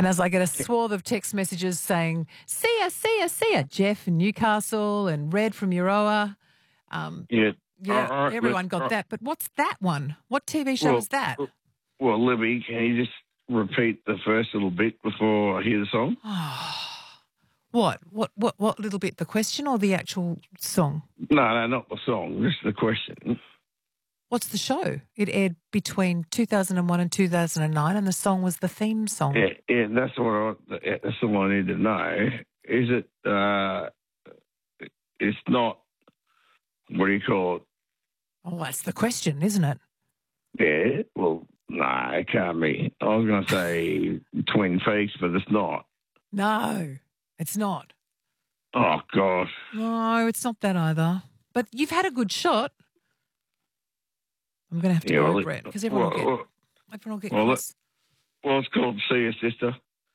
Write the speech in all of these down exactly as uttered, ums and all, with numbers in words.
And as I get a swath of text messages saying, see ya, see ya, see ya, Jeff in Newcastle and Red from Euroa. Um, Yeah. yeah, All right, everyone but, got uh, that. But what's that one? What T V show well, is that? Well, Libby, can you just repeat the first little bit before I hear the song? What? What? What? What little bit? The question or the actual song? No, no, not the song, just the question. What's the show? It aired between two thousand one and two thousand nine, and the song was the theme song. Yeah, yeah, that's what I, that's all I need to know. Is it? Uh, it's not. What do you call it? Oh, that's the question, isn't it? Yeah. Well, no, it can't be. I was going to say Twin Peaks, but it's not. No, it's not. Oh gosh. No, it's not that either. But you've had a good shot. I'm going to have to Yeah, go, well, Brett, because everyone well, will well, get, everyone will get well, cross. well, it's called See Your Sister.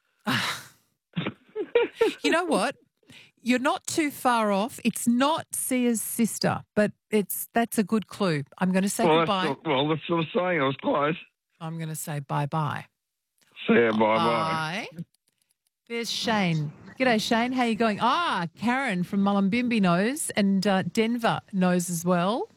You know what? You're not too far off. It's not Sia's sister, but it's that's a good clue. I'm going to say Well, goodbye. that's, well, that's what I'm saying. I was close. I'm going to say bye-bye. See ya, bye-bye. Bye. There's Shane. G'day, Shane. How you going? Ah, Karen from Mullumbimby knows, and uh, Denver knows as well.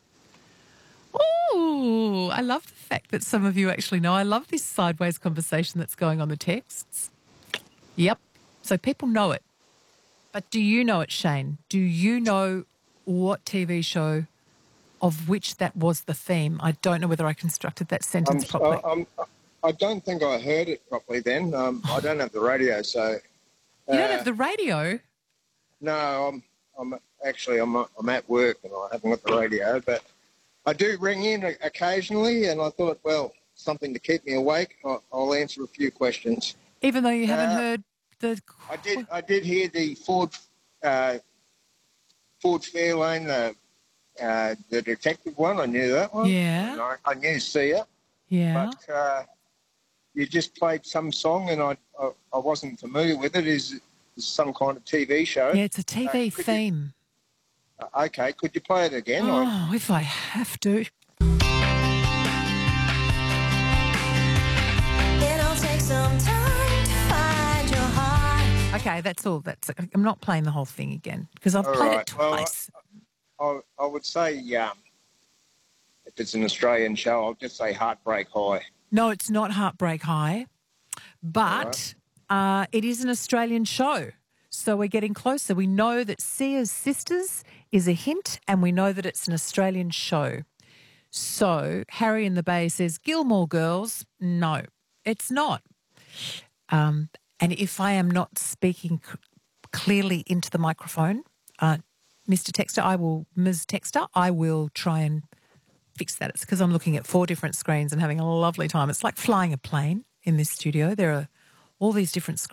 Oh, I love the fact that some of you actually know. I love this sideways conversation that's going on the texts. Yep. So people know it. But do you know it, Shane? Do you know what T V show of which that was the theme? I don't know whether I constructed that sentence Um, properly. uh, um, I don't think I heard it properly then. Um, I don't have the radio, so... You don't uh, have the radio? No, I'm, I'm actually, I'm, I'm at work and I haven't got the radio, but I do ring in occasionally and I thought, well, something to keep me awake. I'll, I'll answer a few questions. Even though you haven't Uh, heard the... I did I did hear the Ford, uh, Ford Fairlane, the, uh, the detective one. I knew that one. Yeah. And I, I knew Sia. Yeah. But uh, you just played some song and I, I, I wasn't familiar with it. Is it some kind of T V show? Yeah, it's a T V Uh, could theme. You, uh, okay, could you play it again? Or, Oh, if I have to. It'll take some time to find your heart. Okay, that's all. That's. I'm not playing the whole thing again because I've All played right. it Well, twice. I, I would say, um, if it's an Australian show, I'll just say Heartbreak High. No, it's not Heartbreak High, but uh, it is an Australian show. So we're getting closer. We know that Sia's Sisters is a hint and we know that it's an Australian show. So Harry in the Bay says, Gilmore Girls. No, it's not. Um, and if I am not speaking c- clearly into the microphone, uh, Mister Texter, I will, Miz Texter, I will try and fix that. It's because I'm looking at four different screens and having a lovely time. It's like flying a plane in this studio. There are all these different screens.